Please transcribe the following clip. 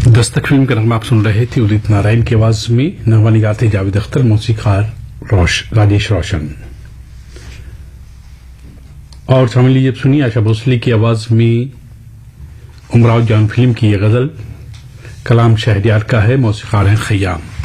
Dastak film का नगमा आप सुन रहे थे उदित नारायण की आवाज में। नगमा निगाते जावेद अख्तर, मौसीकार राजेश रोशन। और शामिल लीजिए सुनिए आशा भोसले की आवाज में उमराव जान फिल्म की यह गजल। कलाम शहरयार का है, मौसीकार हैं खय्याम।